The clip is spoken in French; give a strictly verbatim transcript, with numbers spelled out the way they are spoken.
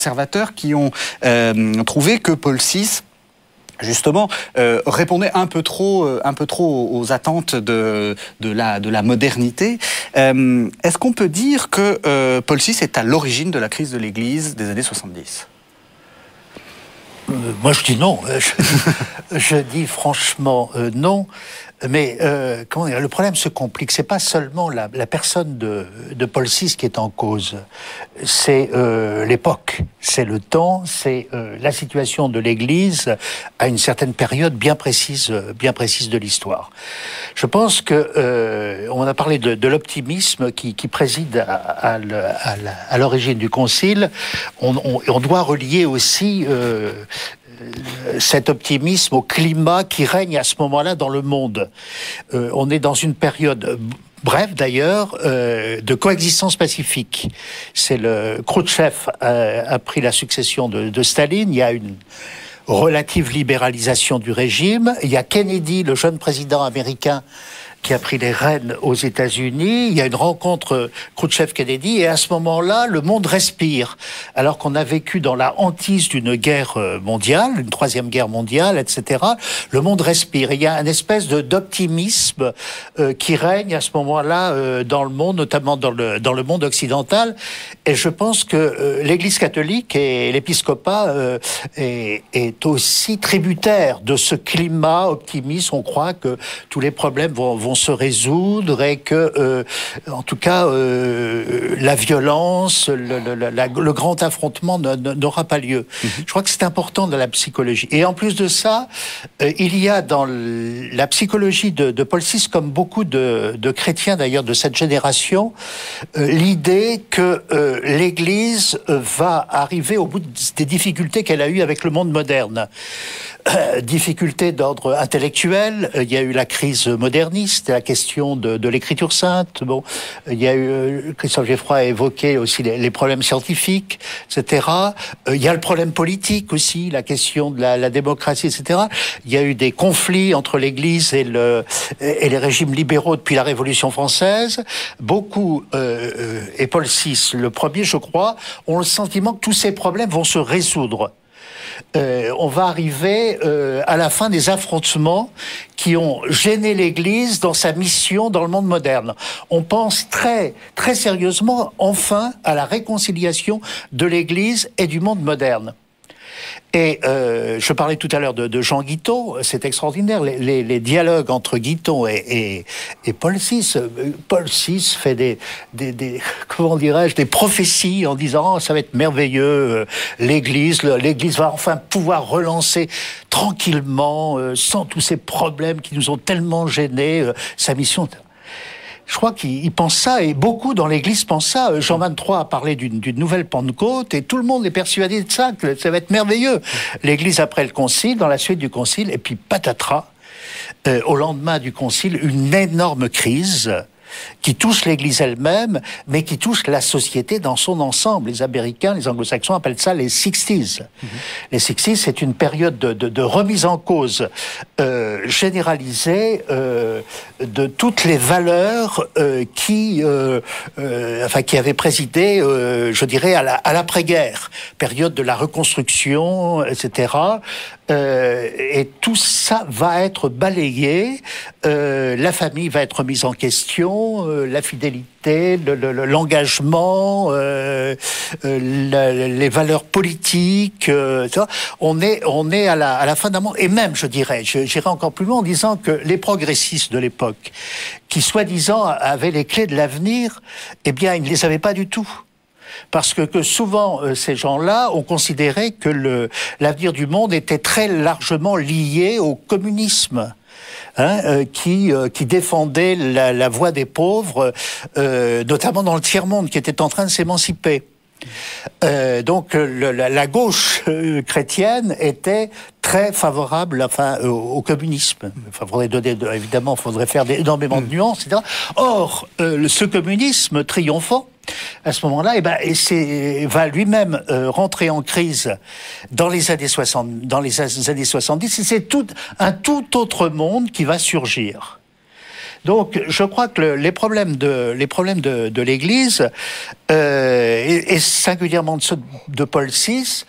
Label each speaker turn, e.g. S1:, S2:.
S1: Observateurs qui ont euh, trouvé que Paul six justement euh, répondait un peu trop, euh, un peu trop aux attentes de, de, la, de la modernité. Euh, est-ce qu'on peut dire que euh, Paul six est à l'origine de la crise de l'Église des années soixante-dix ?
S2: euh, Moi je dis non. je, je dis franchement euh, non. Mais euh, comment dire, le problème se complique. C'est pas seulement la, la personne de, de Paul six qui est en cause. C'est euh, l'époque, c'est le temps, c'est euh, la situation de l'Église à une certaine période bien précise, bien précise de l'histoire. Je pense que euh, on a parlé de, de l'optimisme qui, qui préside à, à, à, à l'origine du Concile. On, on, on doit relier aussi euh, cet optimisme au climat qui règne à ce moment-là dans le monde. Euh, on est dans une période brève d'ailleurs euh, de coexistence pacifique. C'est le Khrouchtchev a, a pris la succession de, de Staline. Il y a une relative libéralisation du régime. Il y a Kennedy, le jeune président américain, qui a pris les rênes aux États-Unis. Il y a une rencontre Khrouchtchev-Kennedy et à ce moment-là, le monde respire. Alors qu'on a vécu dans la hantise d'une guerre mondiale, une troisième guerre mondiale, et cetera, le monde respire. Et il y a une espèce de, d'optimisme euh, qui règne à ce moment-là euh, dans le monde, notamment dans le, dans le monde occidental. Et je pense que euh, l'Église catholique et l'épiscopat euh, est, est aussi tributaire de ce climat optimiste. On croit que tous les problèmes vont, vont se résoudre et que, euh, en tout cas, euh, la violence, le, le, la, le grand affrontement n'aura pas lieu. Mmh. Je crois que c'est important dans la psychologie. Et en plus de ça, euh, il y a dans la psychologie de, de Paul six, comme beaucoup de, de chrétiens d'ailleurs de cette génération, euh, l'idée que euh, l'Église va arriver au bout des difficultés qu'elle a eues avec le monde moderne. Euh, difficultés d'ordre intellectuel, euh, il y a eu la crise moderniste, la question de, de l'écriture sainte, bon, il y a eu, euh, Christophe Geffroy a évoqué aussi les, les problèmes scientifiques, et cetera. Euh, il y a le problème politique aussi, la question de la, la démocratie, et cetera. Il y a eu des conflits entre l'Église et, le, et les régimes libéraux depuis la Révolution française. Beaucoup, euh, et Paul six, le premier, je crois, ont le sentiment que tous ces problèmes vont se résoudre. Euh, on va arriver euh, à la fin des affrontements qui ont gêné l'Église dans sa mission dans le monde moderne. On pense très, très sérieusement, enfin, à la réconciliation de l'Église et du monde moderne. Et euh, je parlais tout à l'heure de, de Jean Guiton, c'est extraordinaire, les, les, les dialogues entre Guiton et, et, et Paul six. Paul six fait des, des, des comment dirais-je, des prophéties en disant oh, ça va être merveilleux, l'Église, l'Église va enfin pouvoir relancer tranquillement, euh, sans tous ces problèmes qui nous ont tellement gênés, euh, sa mission. Je crois qu'il pense ça, et beaucoup dans l'Église pensent ça. Jean vingt-trois a parlé d'une, d'une nouvelle Pentecôte, et tout le monde est persuadé de ça, que ça va être merveilleux. L'Église après le Concile, dans la suite du Concile, et puis patatras, euh, au lendemain du Concile, une énorme crise qui touche l'Église elle-même, mais qui touche la société dans son ensemble. Les Américains, les Anglo-Saxons appellent ça les sixties. Mm-hmm. Les sixties, c'est une période de, de, de remise en cause euh, généralisée euh, de toutes les valeurs euh, qui, euh, euh, enfin, qui avaient présidé, euh, je dirais, à, la, à l'après-guerre, période de la reconstruction, et cetera. Euh, et tout ça va être balayé. Euh, la famille va être mise en question, euh, la fidélité, le, le, l'engagement, euh, euh, la, les valeurs politiques. Euh, on est, on est à la, à la fin d'un monde. Et même, je dirais, je, j'irai encore plus loin en disant que les progressistes de l'époque, qui soi-disant avaient les clés de l'avenir, eh bien, ils ne les avaient pas du tout. Parce que, que souvent, euh, ces gens-là ont considéré que le, l'avenir du monde était très largement lié au communisme. Hein, euh, qui, euh, qui défendait la, la voix des pauvres, euh, notamment dans le tiers-monde, qui était en train de s'émanciper. Euh, donc le, la, la gauche euh, chrétienne était très favorable, enfin, au, au communisme. Enfin, faudrait donner, de, évidemment, il faudrait faire des, énormément de nuances, et cetera. Or, euh, ce communisme triomphant, à ce moment-là, eh ben, et c'est, va lui-même euh, rentrer en crise dans les années soixante, dans les années soixante-dix. Et c'est tout, un tout autre monde qui va surgir. Donc, je crois que le, les problèmes de, les problèmes de, de l'Église, euh, et, et singulièrement de ceux de Paul six,